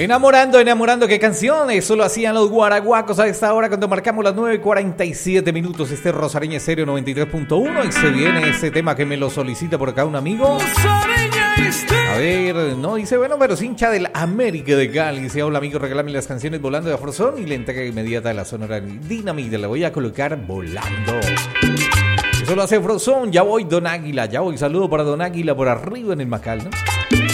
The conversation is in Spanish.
Enamorando, ¿qué canción? Eso lo hacían los guaraguacos a esta hora cuando marcamos las 9:47 minutos. Este es Rosareña Estéreo 93.1 y se viene este tema que me lo solicita por acá un amigo. A ver, no dice, bueno, pero es hincha del América de Cali. Dice, hola amigo, regálame las canciones Volando de Forzón y la entrega inmediata de la Sonora Dinamita. La voy a colocar volando. Eso lo hace Frozón. Ya voy, Don Águila, ya voy. Saludo para Don Águila por arriba en el Macal, ¿no?